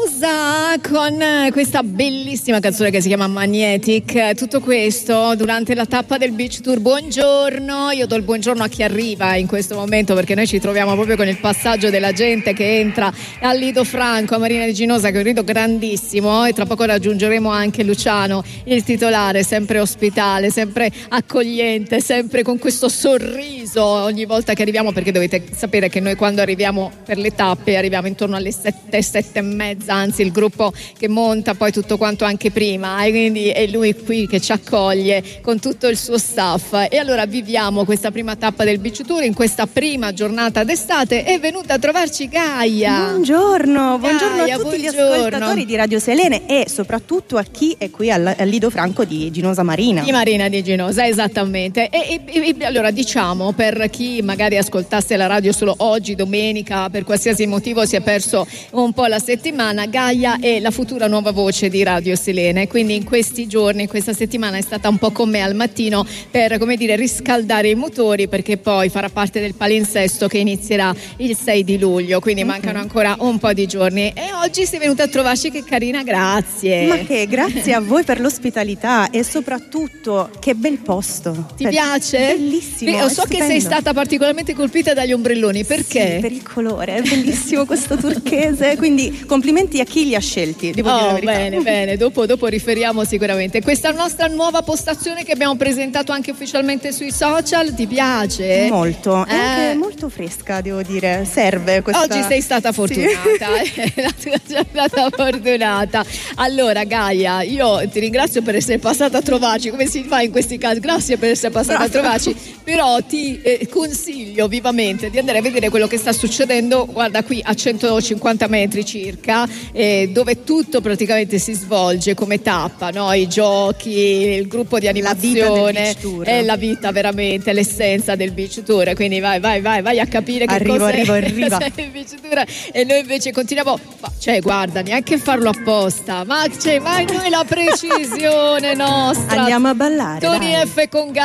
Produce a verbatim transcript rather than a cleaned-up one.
Gianosa con questa bellissima canzone che si chiama Magnetic. Tutto questo durante la tappa del Beach Tour. Buongiorno, io do il buongiorno a chi arriva in questo momento, perché noi ci troviamo proprio con il passaggio della gente che entra al Lido Franco a Marina di Ginosa, che è un rido grandissimo, e tra poco raggiungeremo anche Luciano, il titolare, sempre ospitale, sempre accogliente, sempre con questo sorriso ogni volta che arriviamo, perché dovete sapere che noi quando arriviamo per le tappe arriviamo intorno alle sette, sette e mezza, anzi il gruppo che monta poi tutto quanto anche prima, e quindi è lui qui che ci accoglie con tutto il suo staff. E allora viviamo questa prima tappa del Beach Tour in questa prima giornata d'estate. È venuta a trovarci Gaia. Buongiorno, buongiorno Gaia, a tutti buongiorno. Gli ascoltatori di Radio Selene e soprattutto a chi è qui al, al Lido Franco di Ginosa Marina. Di Marina di Ginosa, esattamente. E, e, e allora diciamo, per chi magari ascoltasse la radio solo oggi, domenica, per qualsiasi motivo si è perso un po' la settimana, Gaia è la futura nuova voce di Radio Selene, quindi in questi giorni, questa settimana è stata un po' con me al mattino per, come dire, riscaldare i motori, perché poi farà parte del palinsesto che inizierà il sei di luglio, quindi mm-hmm. mancano ancora un po' di giorni. E oggi sei venuta a trovarci, che carina, grazie. Ma che, grazie a voi per l'ospitalità e soprattutto che bel posto. Ti piace? Bellissimo. Io so che sei stata particolarmente colpita dagli ombrelloni, perché? Sì, per il colore, è bellissimo questo turchese, quindi complimenti a chi li ha scelti, devo oh, dire la verità. Bene, bene, dopo, dopo riferiamo sicuramente. Questa nostra nuova postazione che abbiamo presentato anche ufficialmente sui social, ti piace? Molto, è eh. anche molto fresca, devo dire, serve questa... Oggi sei stata fortunata, sì. Sei stata fortunata. Allora Gaia, io ti ringrazio per essere passata a trovarci, come si fa in questi casi, grazie per essere passata Brava. a trovarci, però ti eh, consiglio vivamente di andare a vedere quello che sta succedendo, guarda qui a centocinquanta metri circa, eh, dove tutto praticamente si svolge come tappa, no? I giochi, il gruppo di animazione, è la vita veramente, l'essenza del Beach Tour, quindi vai vai vai vai a capire che arrivo, cos'è arrivo, arriva. il Beach Tour, e noi invece continuiamo, cioè guarda, neanche farlo apposta, ma, cioè, ma noi la precisione nostra, andiamo a ballare, Tony dai. F con Gaia.